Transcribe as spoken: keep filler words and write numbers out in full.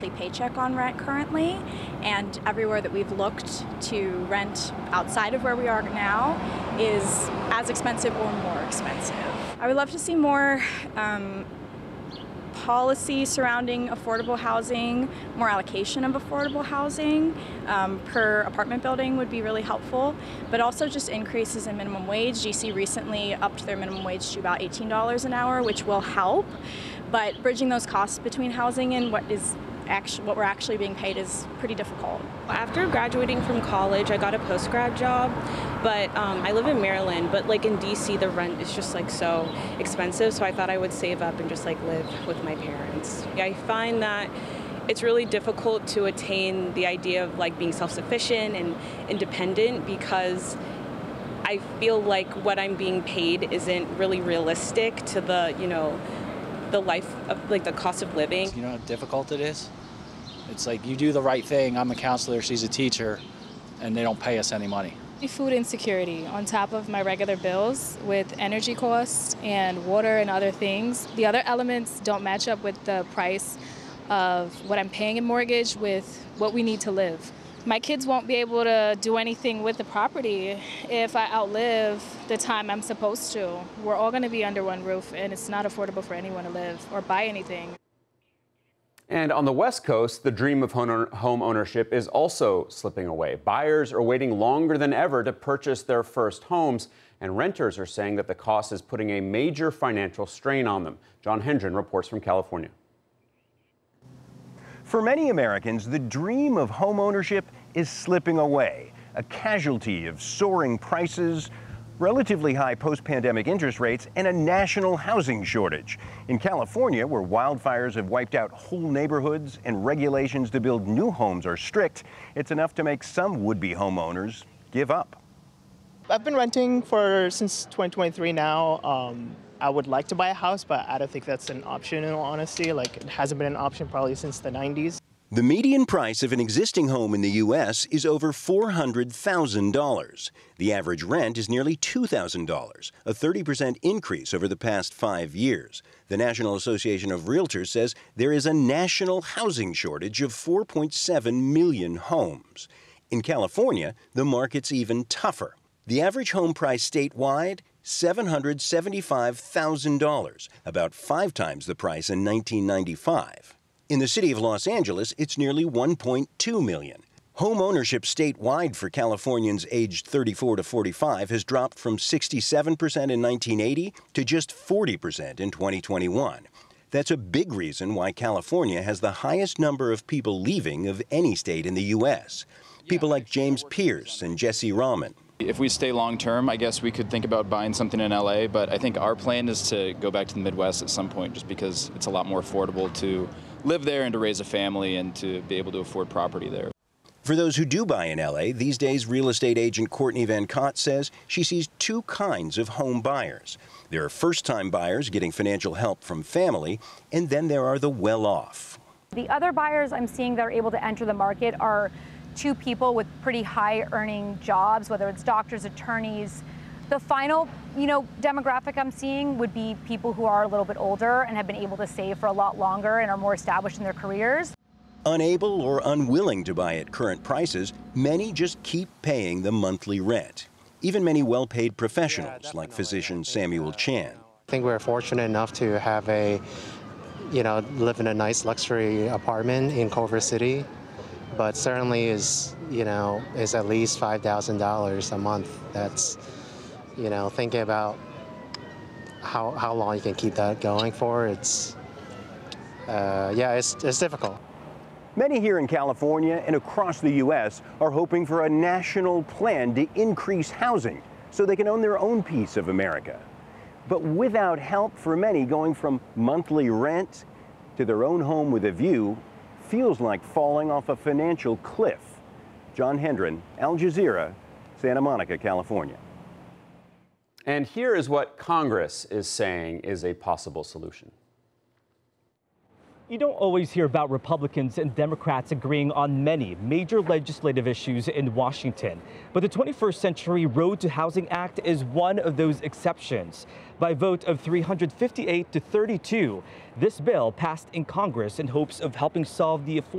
paycheck on rent currently, and everywhere that we've looked to rent outside of where we are now is as expensive or more expensive. I would love to see more um, policy surrounding affordable housing, more allocation of affordable housing um, per apartment building would be really helpful, but also just increases in minimum wage. G C recently upped their minimum wage to about eighteen dollars an hour, which will help, but bridging those costs between housing and what is Actually, what we're actually being paid is pretty difficult. After graduating from college, I got a post-grad job, but um, I live in Maryland, but like in D C the rent is just like so expensive, so I thought I would save up and just like live with my parents. I find that it's really difficult to attain the idea of like being self-sufficient and independent because I feel like what I'm being paid isn't really realistic to the, you know, the life of like the cost of living. You know how difficult it is? It's like you do the right thing. I'm a counselor, she's a teacher, and they don't pay us any money. Food insecurity on top of my regular bills with energy costs and water and other things. The other elements don't match up with the price of what I'm paying in mortgage with what we need to live. My kids won't be able to do anything with the property if I outlive the time I'm supposed to. We're all going to be under one roof, and it's not affordable for anyone to live or buy anything. And on the West Coast, the dream of home ownership is also slipping away. Buyers are waiting longer than ever to purchase their first homes, and renters are saying that the cost is putting a major financial strain on them. John Hendren reports from California. For many Americans, the dream of home ownership is slipping away, a casualty of soaring prices, relatively high post-pandemic interest rates, and a national housing shortage. In California, where wildfires have wiped out whole neighborhoods and regulations to build new homes are strict, it's enough to make some would-be homeowners give up. I've been renting for since twenty twenty-three now. Um, I would like to buy a house, but I don't think that's an option in all honesty. Like, it hasn't been an option probably since the nineties. The median price of an existing home in the U S is over four hundred thousand dollars. The average rent is nearly two thousand dollars, a thirty percent increase over the past five years. The National Association of Realtors says there is a national housing shortage of four point seven million homes. In California, the market's even tougher. The average home price statewide, seven hundred seventy-five thousand dollars, about five times the price in nineteen ninety-five. In the city of Los Angeles, it's nearly one point two million dollars. Home ownership statewide for Californians aged thirty-four to forty-five has dropped from sixty-seven percent in nineteen eighty to just forty percent in twenty twenty-one. That's a big reason why California has the highest number of people leaving of any state in the U S. People like James Pierce and Jesse Rahman. If we stay long term, I guess we could think about buying something in L A, but I think our plan is to go back to the Midwest at some point just because it's a lot more affordable to live there and to raise a family and to be able to afford property there. For those who do buy in L A, these days real estate agent Courtney Van Cott says she sees two kinds of home buyers. There are first-time buyers getting financial help from family, and then there are the well-off. The other buyers I'm seeing that are able to enter the market are two people with pretty high earning jobs, whether it's doctors, attorneys. The final, you know, demographic I'm seeing would be people who are a little bit older and have been able to save for a lot longer and are more established in their careers. Unable or unwilling to buy at current prices, many just keep paying the monthly rent. Even many well-paid professionals yeah, like physician Samuel Chan. I think we're fortunate enough to have a, you know, live in a nice luxury apartment in Culver City. But certainly is, you know, is at least five thousand dollars a month. That's, you know, thinking about how, how long you can keep that going for, it's, uh, yeah, it's, it's difficult. Many here in California and across the U S are hoping for a national plan to increase housing so they can own their own piece of America. But without help, for many, going from monthly rent to their own home with a view feels like falling off a financial cliff. John Hendren, Al Jazeera, Santa Monica, California. And here is what Congress is saying is a possible solution. You don't always hear about Republicans and Democrats agreeing on many major legislative issues in Washington. But the twenty-first Century Road to Housing Act is one of those exceptions. By a vote of three hundred fifty-eight to thirty-two, this bill passed in Congress in hopes of helping solve the affordability